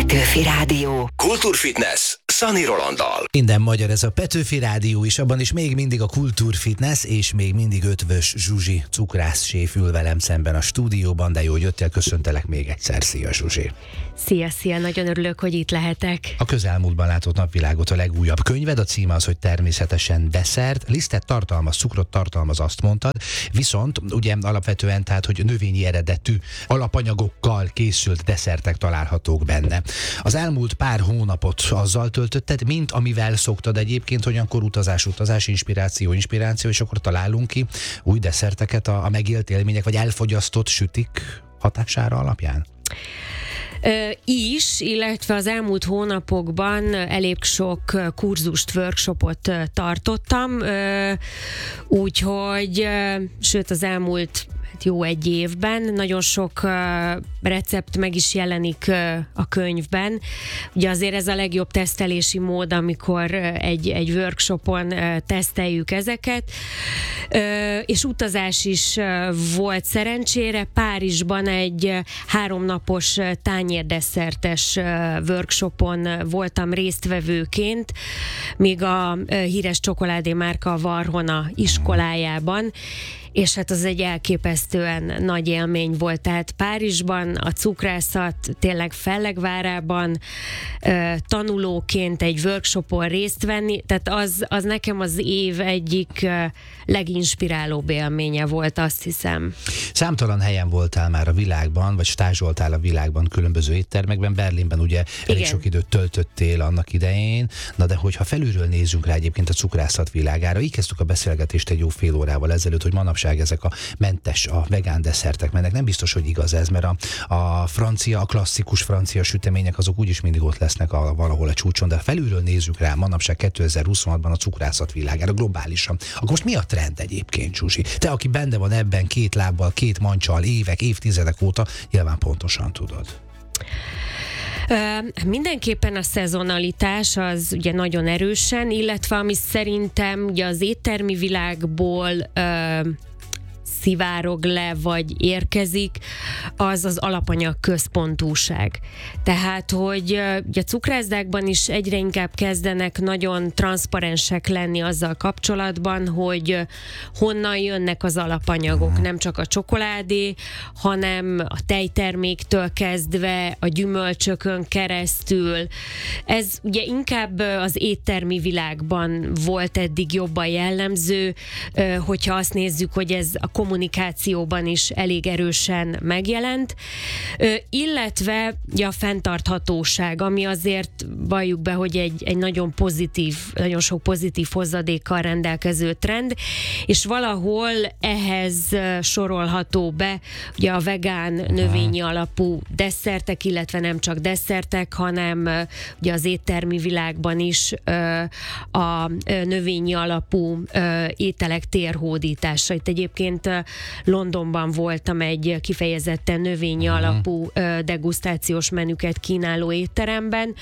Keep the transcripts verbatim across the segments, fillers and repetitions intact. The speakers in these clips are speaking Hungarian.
Petőfi Rádió. Kultúrfitness Szani Rolanddal. Minden magyar, ez a Petőfi Rádió is, abban is még mindig a Kultúrfitness, és még mindig Ötvös Zsuzsi cukrászséf ül velem szemben a stúdióban, de jó, hogy jöttél, köszöntelek még egyszer. Szia, Zsuzsi! Szia, szia, nagyon örülök, hogy itt lehetek. A közelmúltban látott napvilágot a legújabb könyved, a címe az, hogy természetesen desszert, lisztet tartalmaz, cukrot tartalmaz, azt mondtad, viszont ugye alapvetően, tehát, hogy növényi eredetű alapanyagokkal készült desszertek találhatók benne. Az elmúlt pár hónapot azzal töltötted, mint amivel szoktad egyébként, hogy akkor utazás, utazás, inspiráció, inspiráció, és akkor találunk ki új desszerteket a, a megélt élmények, vagy elfogyasztott sütik hatására alapján? Ö, is, illetve az elmúlt hónapokban elég sok kurzust, workshopot tartottam, úgyhogy, sőt az elmúlt jó egy évben. Nagyon sok uh, recept meg is jelenik uh, a könyvben. Ugye azért ez a legjobb tesztelési mód, amikor uh, egy, egy workshopon uh, teszteljük ezeket. Uh, és utazás is uh, volt szerencsére. Párizsban egy uh, háromnapos uh, tányérdesszertes uh, workshopon uh, voltam résztvevőként, míg a uh, híres csokoládé márka Varhona iskolájában, és hát az egy elképesztően nagy élmény volt. Tehát Párizsban a cukrászat tényleg fellegvárában tanulóként egy workshopon részt venni, tehát az, az nekem az év egyik leginspirálóbb élménye volt, azt hiszem. Számtalan helyen voltál már a világban, vagy stázsoltál a világban különböző éttermekben. Berlinben ugye elég sok időt töltöttél annak idején, na de hogyha felülről nézzünk rá egyébként a cukrászat világára, így kezdtük a beszélgetést egy jó fél órával ezelőtt, hogy manapság ezek a mentes, a vegán desszertek mennek. Nem biztos, hogy igaz ez, mert a, a francia, a klasszikus francia sütemények azok úgyis mindig ott lesznek a, valahol a csúcson, de felülről nézzük rá manapság kétezer-huszonhatban a cukrászat világára globálisan. Akkor most mi a trend egyébként, Zsuzsi? Te, aki benne van ebben két lábbal, két mancsal, évek, évtizedek óta, nyilván pontosan tudod. Uh, mindenképpen a szezonalitás az ugye nagyon erősen, illetve ami szerintem ugye az éttermi világból uh, szivárog le, vagy érkezik, az az alapanyag központúság. Tehát, hogy ugye a cukrászdákban is egyre inkább kezdenek nagyon transzparensek lenni azzal kapcsolatban, hogy honnan jönnek az alapanyagok. Nem csak a csokoládé, hanem a tejterméktől kezdve, a gyümölcsökön keresztül. Ez ugye inkább az éttermi világban volt eddig jobban jellemző, hogyha azt nézzük, hogy ez a kommunikációban is elég erősen megjelent, illetve a fenntarthatóság, ami azért valljuk be, hogy egy, egy nagyon pozitív, nagyon sok pozitív hozadékkal rendelkező trend, és valahol ehhez sorolható be ugye a vegán növényi alapú desszertek, illetve nem csak desszertek, hanem ugye az éttermi világban is a növényi alapú ételek térhódítása. Itt egyébként Londonban voltam egy kifejezetten növényi alapú degustációs menüket kínáló étteremben,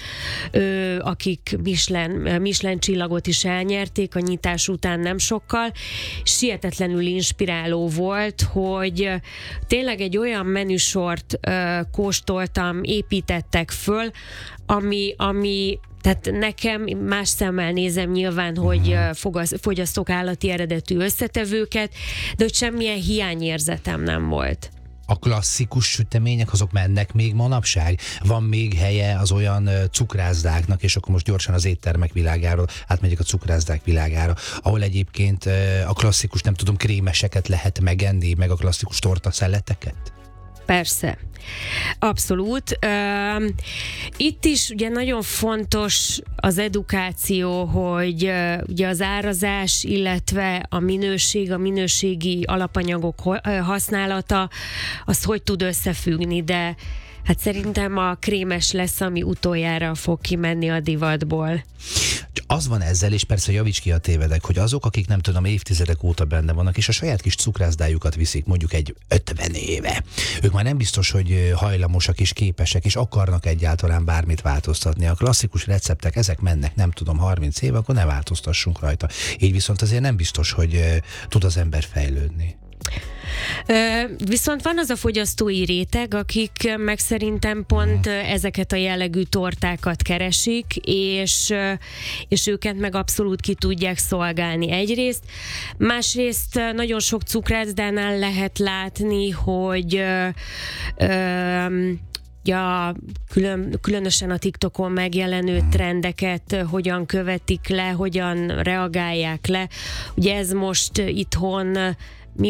akik Michelin, Michelin csillagot is elnyerték a nyitás után nem sokkal, és hihetetlenül inspiráló volt, hogy tényleg egy olyan menüsort kóstoltam, építettek föl, ami, ami tehát nekem, más szemmel nézem nyilván, hogy fogyasztok állati eredetű összetevőket, de hogy semmilyen hiányérzetem nem volt. A klasszikus sütemények, azok mennek még manapság? Van még helye az olyan cukrászdáknak, és akkor most gyorsan az éttermek világáról átmegyek a cukrászdák világára, ahol egyébként a klasszikus, nem tudom, krémeseket lehet megenni, meg a klasszikus tortaszeleteket? Persze. Abszolút. Uh, itt is ugye nagyon fontos az edukáció, hogy uh, ugye az árazás, illetve a minőség, a minőségi alapanyagok használata, az hogy tud összefüggni, de hát szerintem a krémes lesz, ami utoljára fog kimenni a divatból. Az van ezzel, és persze javíts ki, a tévedek, hogy azok, akik nem tudom, évtizedek óta benne vannak, és a saját kis cukrászdájukat viszik mondjuk egy ötven éve. Ők már nem biztos, hogy hajlamosak és képesek, és akarnak egyáltalán bármit változtatni. A klasszikus receptek, ezek mennek, nem tudom, harminc éve, akkor ne változtassunk rajta. Így viszont azért nem biztos, hogy tud az ember fejlődni. Viszont van az a fogyasztói réteg, akik meg szerintem pont ezeket a jellegű tortákat keresik, és, és őket meg abszolút ki tudják szolgálni egyrészt. Másrészt nagyon sok cukrászdánál lehet látni, hogy ö, ö, Ja, külön, különösen a TikTokon megjelenő trendeket hogyan követik le, hogyan reagálják le. Ugye ez most itthon